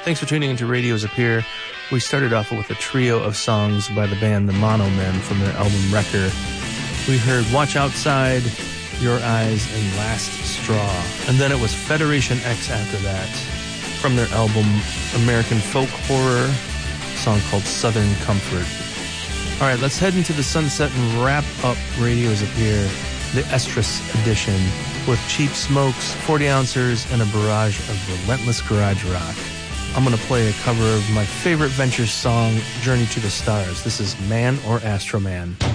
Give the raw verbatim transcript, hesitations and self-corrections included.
Thanks for tuning into Radios Appear. We started off with a trio of songs by the band The Mono Men from their album Wrecker. We heard Watch Outside, Your Eyes, and Last Straw. And then it was Federation X after that from their album American Folk Horror, a song called Southern Comfort. All right, let's head into the sunset and wrap up Radios Appear, the Estrus edition, with Cheap Smokes, forty ounces, and a barrage of relentless garage rock. I'm going to play a cover of my favorite Ventures song, Journey to the Stars. This is Man or Astro Man.